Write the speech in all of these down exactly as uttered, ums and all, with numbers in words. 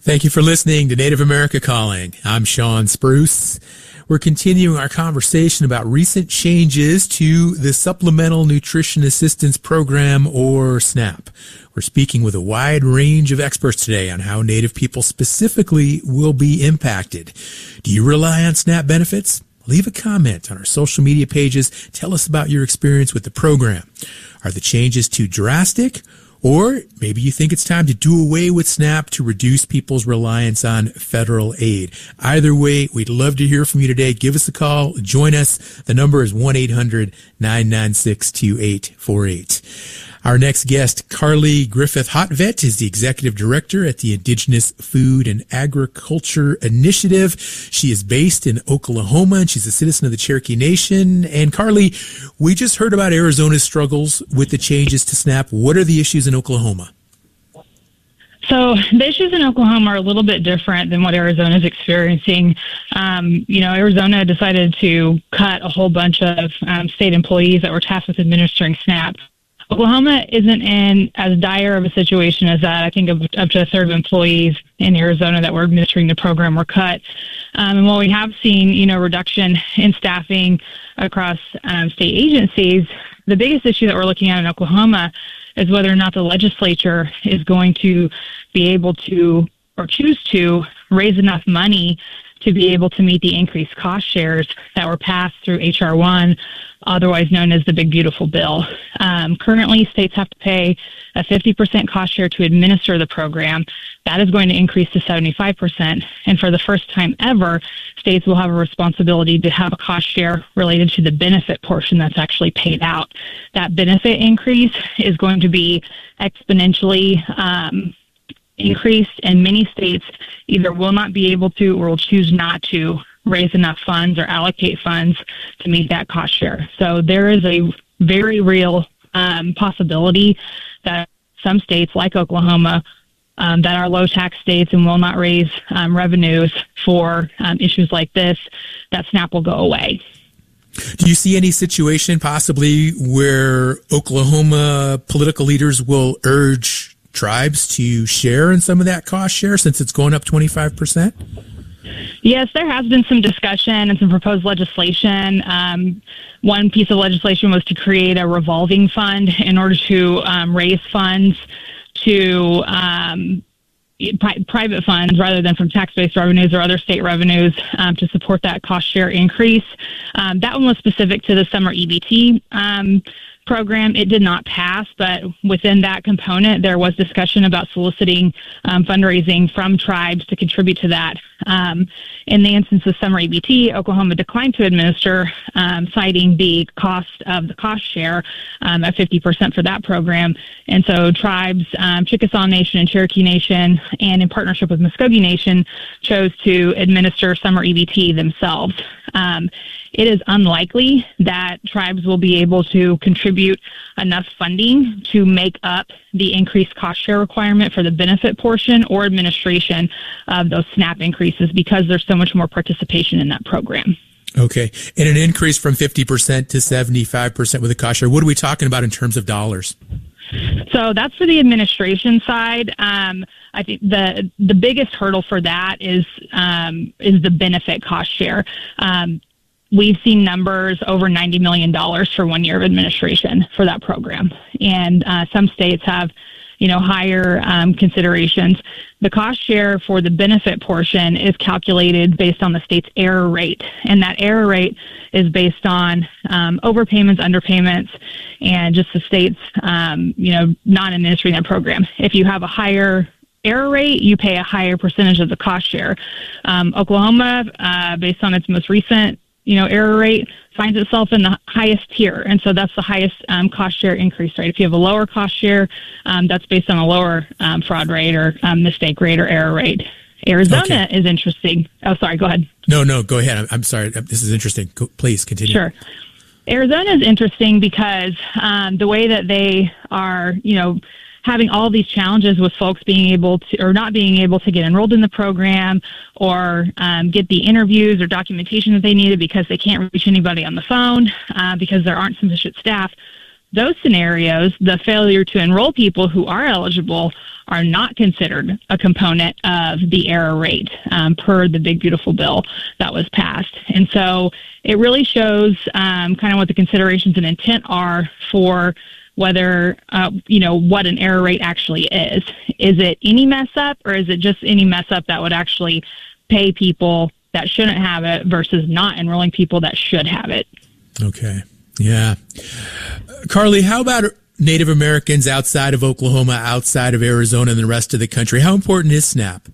Thank you for listening to Native America Calling. I'm Sean Spruce. We're continuing our conversation about recent changes to the Supplemental Nutrition Assistance Program, or SNAP. We're speaking with a wide range of experts today on how Native people specifically will be impacted. Do you rely on SNAP benefits? Leave a comment on our social media pages. Tell us about your experience with the program. Are the changes too drastic? Or maybe you think it's time to do away with SNAP to reduce people's reliance on federal aid. Either way, we'd love to hear from you today. Give us a call. Join us. The number is one eight hundred nine nine six two eight four eight. Our next guest, Carly Griffith-Hotvet, is the Executive Director at the Indigenous Food and Agriculture Initiative. She is based in Oklahoma, and she's a citizen of the Cherokee Nation. And Carly, we just heard about Arizona's struggles with the changes to SNAP. What are the issues in Oklahoma? So the issues in Oklahoma are a little bit different than what Arizona is experiencing. Um, you know, Arizona decided to cut a whole bunch of um, state employees that were tasked with administering SNAP. Oklahoma isn't in as dire of a situation as that. I think of, up to a third of employees in Arizona that were administering the program were cut. Um, and while we have seen, you know, reduction in staffing across um, state agencies, the biggest issue that we're looking at in Oklahoma is whether or not the legislature is going to be able to or choose to raise enough money to be able to meet the increased cost shares that were passed through H R one, otherwise known as the Big Beautiful Bill. Um, currently, states have to pay a fifty percent cost share to administer the program. That is going to increase to seventy-five percent. And for the first time ever, states will have a responsibility to have a cost share related to the benefit portion that's actually paid out. That benefit increase is going to be exponentially um, increased, and many states either will not be able to or will choose not to raise enough funds or allocate funds to meet that cost share. So there is a very real um, possibility that some states like Oklahoma um, that are low tax states and will not raise um, revenues for um, issues like this, that SNAP will go away. Do you see any situation possibly where Oklahoma political leaders will urge tribes to share in some of that cost share since it's going up twenty-five percent? Yes, there has been some discussion and some proposed legislation. Um, one piece of legislation was to create a revolving fund in order to um, raise funds to um, pri- private funds rather than from tax-based revenues or other state revenues um, to support that cost share increase. Um, that one was specific to the summer E B T um program. It did not pass, but within that component, there was discussion about soliciting um, fundraising from tribes to contribute to that. Um, in the instance of summer E B T, Oklahoma declined to administer, um, citing the cost of the cost share um, at fifty percent for that program. And so tribes, um, Chickasaw Nation and Cherokee Nation, and in partnership with Muskogee Nation, chose to administer summer E B T themselves. Um, it is unlikely that tribes will be able to contribute enough funding to make up the increased cost share requirement for the benefit portion or administration of those SNAP increases because there's so much more participation in that program. Okay. And an increase from fifty percent to seventy-five percent with the cost share. What are we talking about in terms of dollars? So that's for the administration side. Um, I think the the biggest hurdle for that is um, is the benefit cost share. Um, we've seen numbers over ninety million dollars for one year of administration for that program, and uh, some states have, you know, higher um, considerations. The cost share for the benefit portion is calculated based on the state's error rate, and that error rate is based on um, overpayments, underpayments, and just the state's, um, you know, not administering that program. If you have a higher error rate, you pay a higher percentage of the cost share. Um, Oklahoma, uh, based on its most recent, you know, error rate, finds itself in the highest tier. And so that's the highest um, cost share increase rate. If you have a lower cost share, um, that's based on a lower um, fraud rate or um, mistake rate or error rate. Arizona okay. is interesting. Oh, sorry, go ahead. No, no, go ahead. I'm, I'm sorry. This is interesting. Go, please continue. Sure. Arizona is interesting because um, the way that they are, you know, having all these challenges with folks being able to, or not being able to get enrolled in the program or um, get the interviews or documentation that they needed because they can't reach anybody on the phone uh, because there aren't sufficient staff. those scenarios, the failure to enroll people who are eligible are not considered a component of the error rate um, per the Big Beautiful Bill that was passed. And so it really shows um, kind of what the considerations and intent are for whether, uh, you know, what an error rate actually is. Is it any mess up, or is it just any mess up that would actually pay people that shouldn't have it versus not enrolling people that should have it? Okay. Yeah. Carly, how about Native Americans outside of Oklahoma, outside of Arizona, and the rest of the country? How important is SNAP?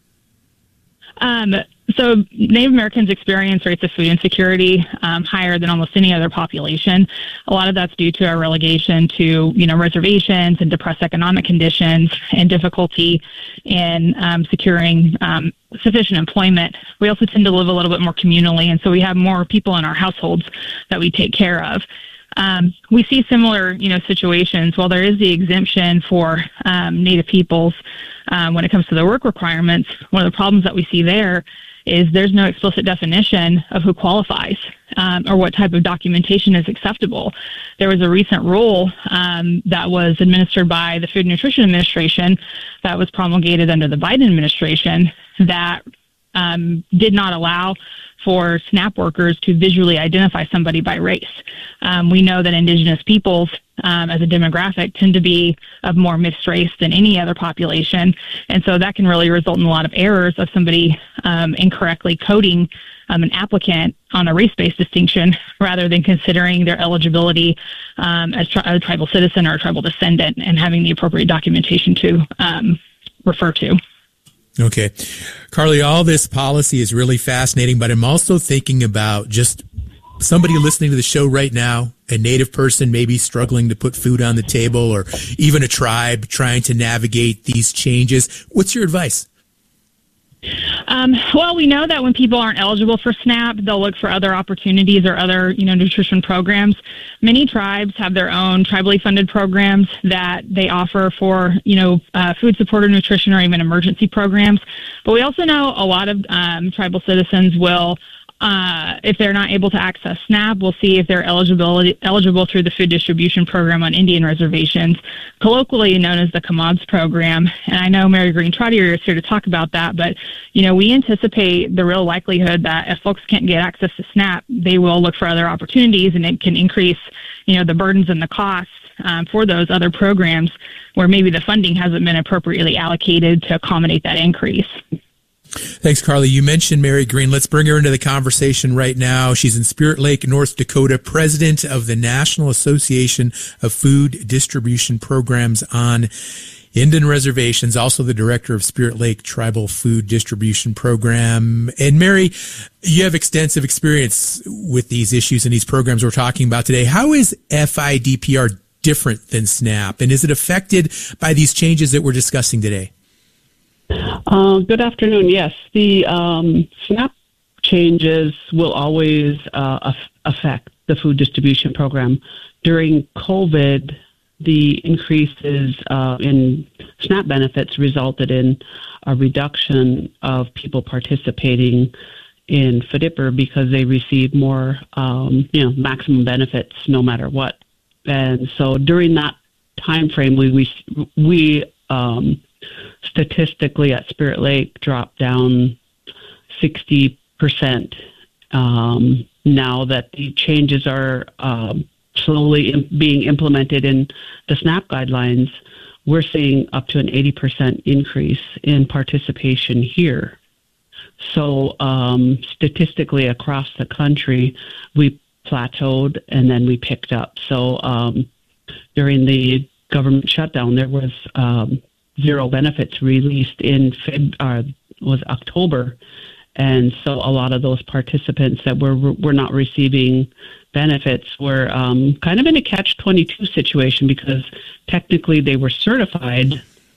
Um, so Native Americans experience rates of food insecurity um, higher than almost any other population. A lot of that's due to our relegation to, you know, reservations and depressed economic conditions and difficulty in um, securing um, sufficient employment. We also tend to live a little bit more communally, and so we have more people in our households that we take care of. Um, we see similar, you know, situations. While there is the exemption for um, Native peoples um, when it comes to the work requirements, one of the problems that we see there is there's no explicit definition of who qualifies um, or what type of documentation is acceptable. There was a recent rule um, that was administered by the Food and Nutrition Administration that was promulgated under the Biden administration that um, did not allow for SNAP workers to visually identify somebody by race. Um, we know that Indigenous peoples um, as a demographic tend to be of more mixed race than any other population. And so that can really result in a lot of errors of somebody um, incorrectly coding um, an applicant on a race-based distinction rather than considering their eligibility um, as tri- a tribal citizen or a tribal descendant and having the appropriate documentation to um, refer to. Okay. Carly, all this policy is really fascinating, but I'm also thinking about just somebody listening to the show right now, a Native person maybe struggling to put food on the table, or even a tribe trying to navigate these changes. What's your advice? Um, well, we know that when people aren't eligible for SNAP, they'll look for other opportunities or other, you know, nutrition programs. Many tribes have their own tribally funded programs that they offer for, you know, uh, food support or nutrition or even emergency programs. But we also know a lot of um, tribal citizens will, Uh, if they're not able to access SNAP, we'll see if they're eligibility, eligible through the food distribution program on Indian reservations, colloquially known as the C M O D S program. And I know Mary Green Trottier is here to talk about that, but, you know, we anticipate the real likelihood that if folks can't get access to SNAP, they will look for other opportunities, and it can increase, you know, the burdens and the costs um, for those other programs where maybe the funding hasn't been appropriately allocated to accommodate that increase. Thanks, Carly. You mentioned Mary Green. Let's bring her into the conversation right now. She's in Spirit Lake, North Dakota, president of the National Association of Food Distribution Programs on Indian Reservations, also the director of Spirit Lake Tribal Food Distribution Program. And Mary, you have extensive experience with these issues and these programs we're talking about today. How is F I D P R different than SNAP, and is it affected by these changes that we're discussing today? Uh, good afternoon. Yes, the um, SNAP changes will always uh, af- affect the food distribution program. During COVID, the increases uh, in SNAP benefits resulted in a reduction of people participating in F D I P R because they received more, um, you know, maximum benefits no matter what. And so during that time frame, we we we um, statistically at Spirit Lake dropped down sixty percent. Um, now that the changes are um, slowly im- being implemented in the SNAP guidelines, we're seeing up to an eighty percent increase in participation here. So um, statistically across the country, we plateaued and then we picked up. So um, during the government shutdown, there was um, zero benefits released in Feb, uh, was October, and so a lot of those participants that were were not receiving benefits were um, kind of in a catch twenty-two situation because technically they were certified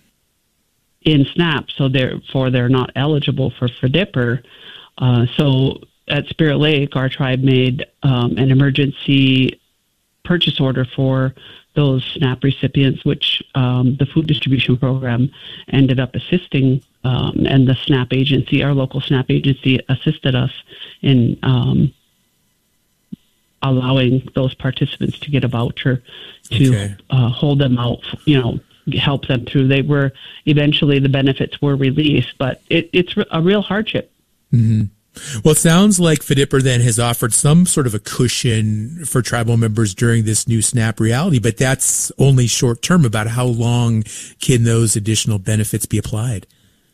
in SNAP, so therefore they're not eligible for F D I P R. Uh, so at Spirit Lake, our tribe made um, an emergency purchase order for those SNAP recipients, which um, the food distribution program ended up assisting, um, and the SNAP agency, our local SNAP agency, assisted us in um, allowing those participants to get a voucher to Okay. uh, hold them out, you know, help them through. They were eventually the benefits were released, but it, it's a real hardship. Mm-hmm. Well, it sounds like FDIPR then has offered some sort of a cushion for tribal members during this new SNAP reality, but that's only short term. About how long can those additional benefits be applied?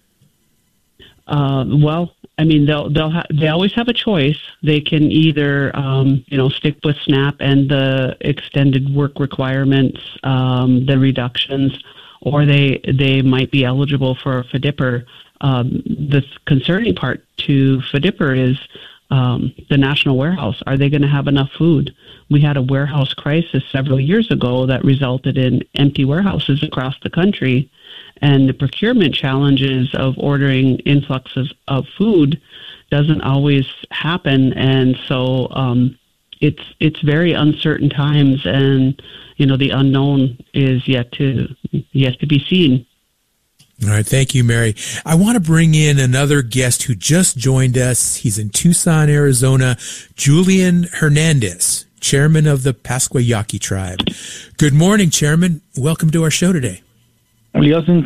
Uh, well, I mean, they'll they'll ha- they always have a choice. They can either um, you know stick with SNAP and the extended work requirements, um, the reductions, or they they might be eligible for FDIPR. Um, the concerning part to FDIPR is um, the national warehouse. Are they going to have enough food? We had a warehouse crisis several years ago that resulted in empty warehouses across the country, and the procurement challenges of ordering influxes of food doesn't always happen, and so um, it's it's very uncertain times, and you know the unknown is yet to yet to be seen. All right. Thank you, Mary. I want to bring in another guest who just joined us. He's in Tucson, Arizona, Julian Hernandez, chairman of the Pasquayaqui tribe. Good morning, Chairman. Welcome to our show today. Yes, I'm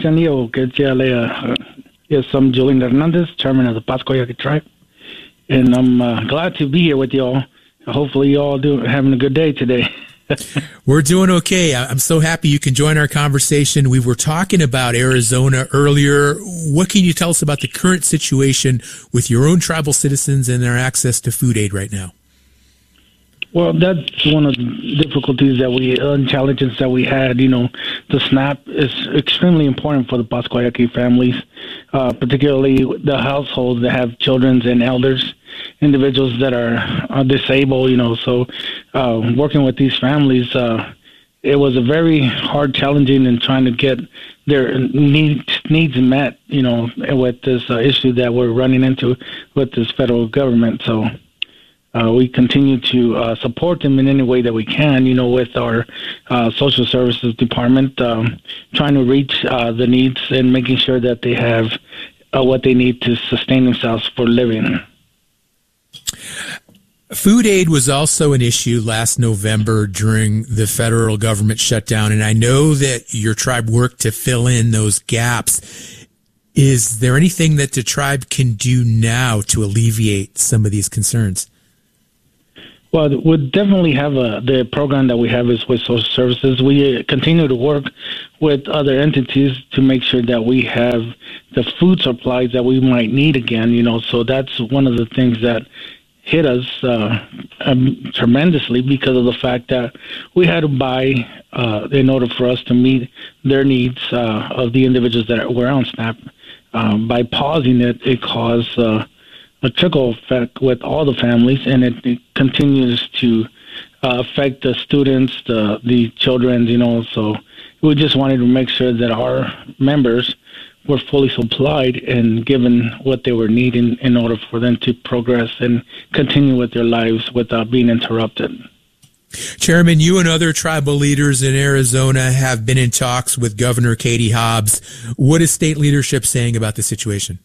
Julian Hernandez, chairman of the Pasquayaqui tribe, and I'm uh, glad to be here with y'all. Hopefully, y'all do having a good day today. We're doing okay. I'm so happy you can join our conversation. We were talking about Arizona earlier. What can you tell us about the current situation with your own tribal citizens and their access to food aid right now? Well, that's one of the difficulties that we, uh, challenges that we had. You know, the SNAP is extremely important for the Pasquayaqui families, uh, particularly the households that have children and elders, individuals that are, are disabled, you know. So uh, working with these families, uh, it was a very hard, challenging, and trying to get their needs needs met, you know, with this uh, issue that we're running into with this federal government. So uh, we continue to uh, support them in any way that we can, you know, with our uh, social services department, um, trying to reach uh, the needs and making sure that they have uh, what they need to sustain themselves for living. Food aid was also an issue last November during the federal government shutdown, and I know that your tribe worked to fill in those gaps. Is there anything that the tribe can do now to alleviate some of these concerns? Well, we definitely have a, the program that we have is with social services. We continue to work with other entities to make sure that we have the food supplies that we might need again, you know, so that's one of the things that hit us uh, um, tremendously because of the fact that we had to buy uh, in order for us to meet their needs uh, of the individuals that were on SNAP. Um, by pausing it, it caused uh, a trickle effect with all the families, and it, it continues to uh, affect the students, the the children, you know. So we just wanted to make sure that our members were fully supplied and given what they were needing in order for them to progress and continue with their lives without being interrupted. Chairman, you and other tribal leaders in Arizona have been in talks with Governor Katie Hobbs. What is state leadership saying about the situation?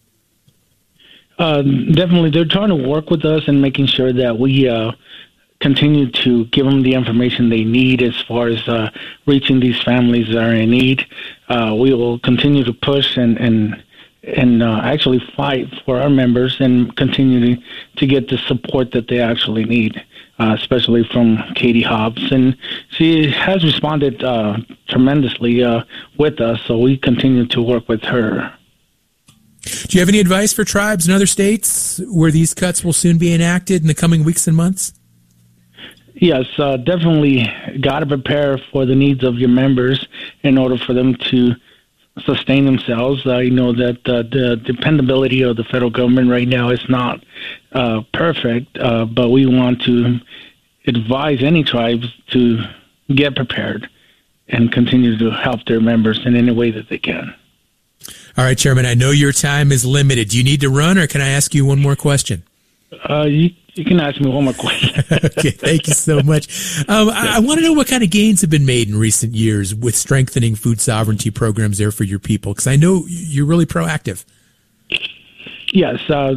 Uh, definitely, they're trying to work with us and making sure that we uh, continue to give them the information they need as far as uh, reaching these families that are in need. Uh, we will continue to push and and and uh, actually fight for our members and continue to, to get the support that they actually need, uh, especially from Katie Hobbs. And she has responded uh, tremendously uh, with us, so we continue to work with her. Do you have any advice for tribes in other states where these cuts will soon be enacted in the coming weeks and months? Yes, uh, definitely got to prepare for the needs of your members in order for them to sustain themselves. I know that uh, the dependability of the federal government right now is not uh, perfect, uh, but we want to advise any tribes to get prepared and continue to help their members in any way that they can. All right, Chairman, I know your time is limited. Do you need to run, or can I ask you one more question? Uh, you, you can ask me one more question. Okay, thank you so much. Um, I, I want to know what kind of gains have been made in recent years with strengthening food sovereignty programs there for your people, because I know you're really proactive. Yes, uh,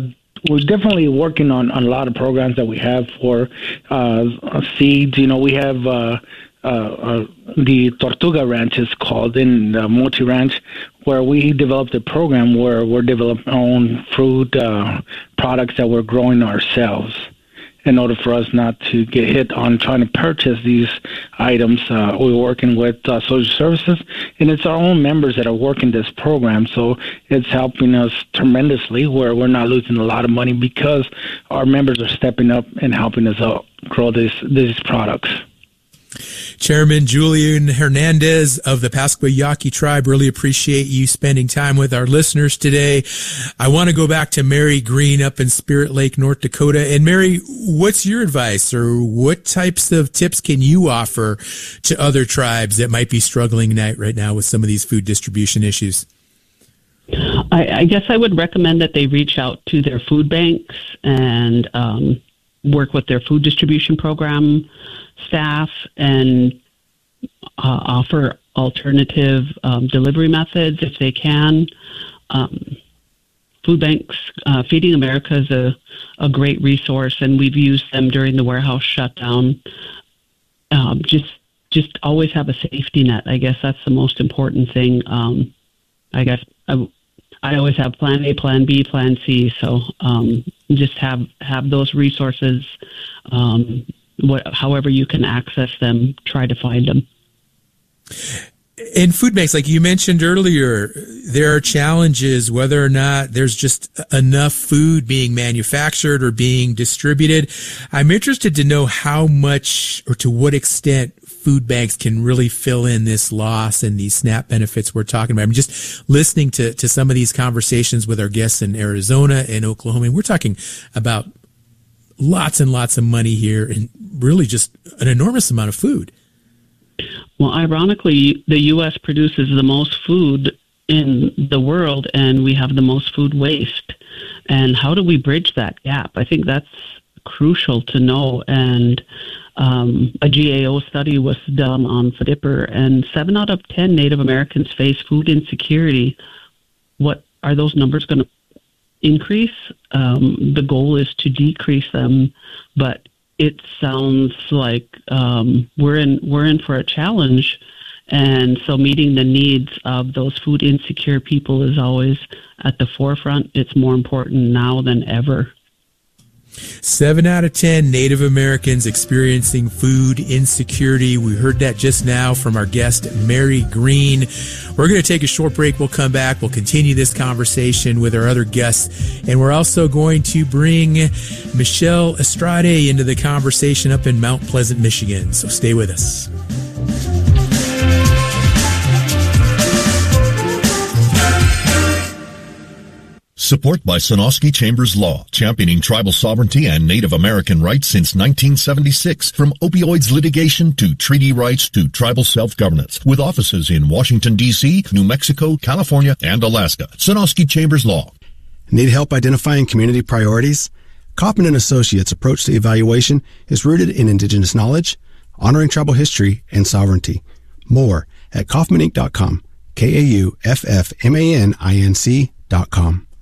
we're definitely working on, on a lot of programs that we have for uh, seeds. You know, we have uh, uh, uh, the Tortuga Ranch is called in the Mochi Ranch, where we developed a program where we're developing our own fruit uh, products that we're growing ourselves, in order for us not to get hit on trying to purchase these items. Uh, we're working with uh, social services, and it's our own members that are working this program, so it's helping us tremendously, where we're not losing a lot of money because our members are stepping up and helping us out grow this, these products. Chairman Julian Hernandez of the Pascua Yaqui tribe, really appreciate you spending time with our listeners today. I want to go back to Mary Green up in Spirit Lake, North Dakota. And Mary, what's your advice, or what types of tips can you offer to other tribes that might be struggling right now with some of these food distribution issues? I, I guess I would recommend that they reach out to their food banks and um, work with their food distribution program staff and uh, offer alternative um, delivery methods if they can. Um, food banks, uh, Feeding America is a, a great resource, and we've used them during the warehouse shutdown. Um, just just always have a safety net. I guess that's the most important thing. Um, I guess I, I always have plan A, plan B, plan C. So um, just have, have those resources. Um, What, however you can access them, try to find them. In food banks, like you mentioned earlier, there are challenges whether or not there's just enough food being manufactured or being distributed. I'm interested to know how much or to what extent food banks can really fill in this loss and these SNAP benefits we're talking about. I'm just listening to, to some of these conversations with our guests in Arizona and Oklahoma, and we're talking about lots and lots of money here and really just an enormous amount of food. Well, ironically, the U S produces the most food in the world, and we have the most food waste. And how do we bridge that gap? I think that's crucial to know. And um, a G A O study was done on F D I P R, and seven out of ten Native Americans face food insecurity. What are those numbers going to increase? Um, the goal is to decrease them, but it sounds like um, we're in we're in for a challenge, and so meeting the needs of those food insecure people is always at the forefront. It's more important now than ever. Seven out of ten Native Americans experiencing food insecurity. We heard that just now from our guest, Mary Green. We're going to take a short break. We'll come back. We'll continue this conversation with our other guests. And we're also going to bring Michelle Estrade into the conversation up in Mount Pleasant, Michigan. So stay with us. Support by Sonosky Chambers Law, championing tribal sovereignty and Native American rights since nineteen seventy-six. From opioids litigation to treaty rights to tribal self-governance. With offices in Washington, D C, New Mexico, California, and Alaska. Sonosky Chambers Law. Need help identifying community priorities? Kaufman and Associates' approach to evaluation is rooted in indigenous knowledge, honoring tribal history, and sovereignty. More at kaufman inc dot com. K A U F F M A N I N C dot com.